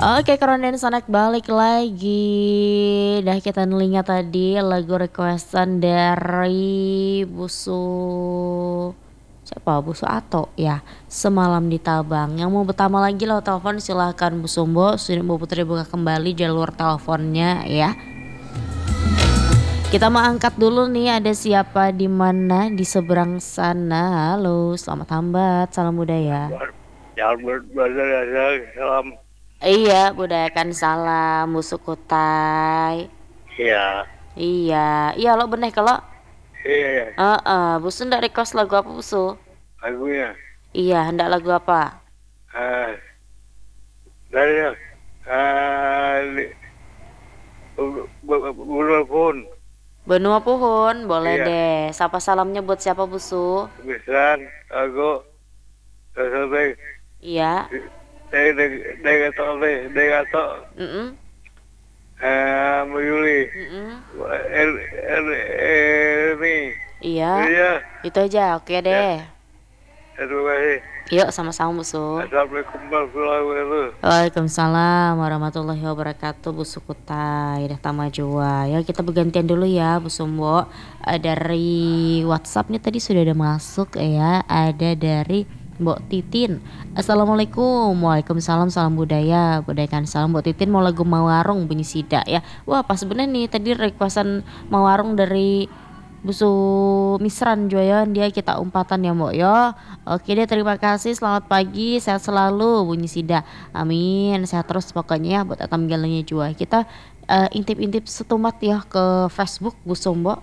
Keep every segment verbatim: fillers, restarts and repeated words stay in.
Oke, Keronden Sonek balik lagi. Dah kita nelinga tadi lagu requestan dari Busu siapa? Busu Ato ya. Semalam di Tabang. Yang mau bertama lagi lo telepon silahkan Bu Sumbo. Sudah Bu Putri buka kembali jalur teleponnya ya. Kita mau angkat dulu nih, ada siapa di mana di seberang sana. Halo, selamat hambat, salam budaya. Salam. Iya, budayakan salam, busuk kutai. Iya. Iya, iya lo bener kalau. Iya, iya. Uh, uh, Busu ndak request lagu apa Busu? Lagunya. Iya, hendak lagu apa? Uh, dari uh, Benua Pohon. Benua Pohon, boleh Iya. deh. Sapa salamnya buat siapa Busu? Misan, aku, sampai. Iya. Dari dari kata dari dari kata. Mm -mm. Eh, Yuli. Mm -mm. Er, er, er, Iya. Iya. Itu aja, oke deh. Ya. Terima kasih. Yuk sama-sama Busu. Assalamualaikum warahmatullahi wabarakatuh. Waalaikumsalam warahmatullahi wabarakatuh Busu Kutai dah tama jua. Ya kita bergantian dulu ya Bu Sumbo. Uh, dari WhatsApp nih tadi sudah ada masuk ya. Ada dari Mbok Titin. Assalamualaikum. Waalaikumsalam, salam budaya. Budayakan salam Mbok Titin, mau lagu Mawarung bunyi Sida ya. Wah pas bener nih tadi requestan Mawarung dari Busu Misran Joyan, dia kita umpatan ya Mbok yo. Oke deh, terima kasih, selamat pagi, sehat selalu bunyi Sida. Amin, sehat terus pokoknya ya buat atam galanya jua. Kita uh, intip-intip setumat ya ke Facebook Bu Sombo.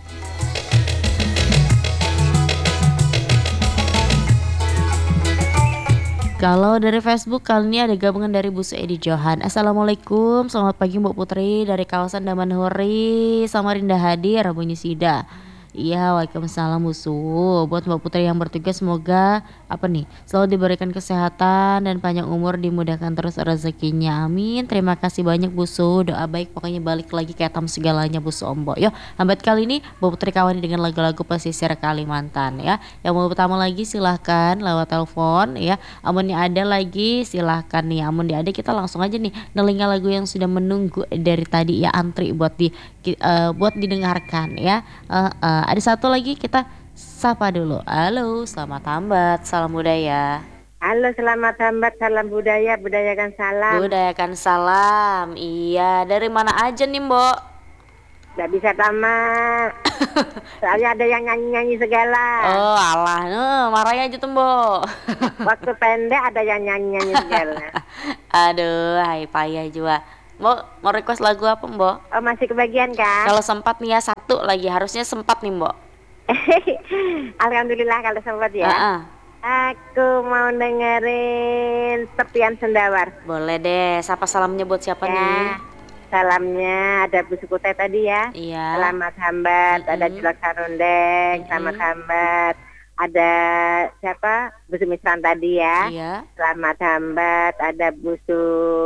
Kalau dari Facebook kali ini ada gabungan dari Busu Edi Johan. Assalamualaikum, selamat pagi Mbak Putri dari kawasan Damanhuri, Samarinda hadir bunyi Sida. Iya, waalaikumsalam Busu. Buat Mbak Putri yang bertugas semoga apa nih selalu diberikan kesehatan dan panjang umur, dimudahkan terus rezekinya. Amin. Terima kasih banyak Busu. Doa baik pokoknya balik lagi ke atam segalanya Busu Ombo. Yo, hambat kali ini Mbak Putri kawani dengan lagu-lagu pesisir Kalimantan ya. Yang mau pertama lagi silahkan lewat telepon ya. Amun ada lagi silahkan nih. Amun ada kita langsung aja nih nelinga lagu yang sudah menunggu dari tadi ya, antri buat di uh, buat didengarkan ya. Uh, uh, ada satu lagi kita sapa dulu. Halo, selamat hambat, salam budaya. Halo, selamat hambat, salam budaya, budayakan salam. Budayakan salam. Iya, dari mana aja nih Mbok? Gak bisa tamat. Soalnya ada yang nyanyi-nyanyi segala. Oh alah, nah, marahnya aja tuh Mbok. Waktu pendek ada yang nyanyi-nyanyi segala. Aduh, hai payah juga. Mbok mau request lagu apa Mbok? Oh masih kebagian kan? Kalau sempat nih ya, satu lagi, harusnya sempat nih Mbok. Alhamdulillah kalau sempat ya. Uh-uh. Aku mau dengerin Tepian Sendawar. Boleh deh, sapa salamnya buat siapa ya. nih? Salamnya ada Bu Sukutai tadi ya. Iya. Selamat hambat, mm-hmm. Ada Cilok Sarundeng, mm-hmm. Selamat hambat. Ada siapa? Busu Misran tadi ya. Iya. Selamat hambat, ada Busu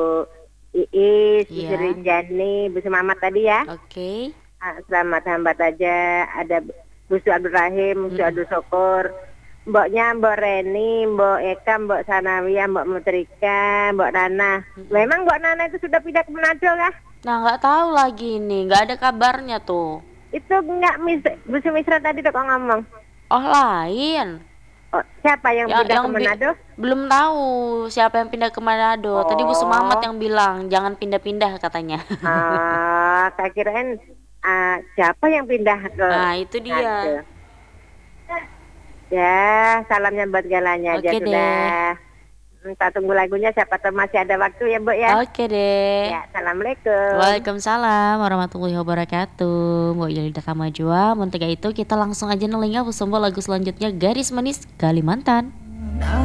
Iis, iya. Busu Rinjani, Busu Mamat tadi ya. Oke. Okay. Selamat hambat aja, ada Busu Abdul Rahim, Busu hmm. Abdul Syukur, Mboknya Mbok Reni, Mbok Eka, Mbok Sanawiyah, Mbok Mutrika, Mbok Nana. Hmm. Memang Mbok Nana itu sudah pindah ke Manado kah? Nah nggak tahu lagi nih, nggak ada kabarnya tuh. Itu nggak mis, Busu Misra tadi tuh kok ngomong. Oh lain. Oh, siapa yang, yang pindah yang ke Manado? Bi- belum tahu siapa yang pindah ke Manado. Oh. Tadi Bu Sumamat yang bilang jangan pindah-pindah katanya. Ah, saya kirain uh, siapa yang pindah ke Nah, itu dia. Manado. Ya, salamnya buat galanya aja Oke sudah. Kita tunggu lagunya, siapa tahu masih ada waktu ya, Bu ya. Oke deh. Ya, assalamualaikum. Waalaikumsalam warahmatullahi wabarakatuh. Mbok Yelida Kamajua. Mentega itu kita langsung aja nelinga Bu Sombo lagu selanjutnya, Garis Manis Kalimantan.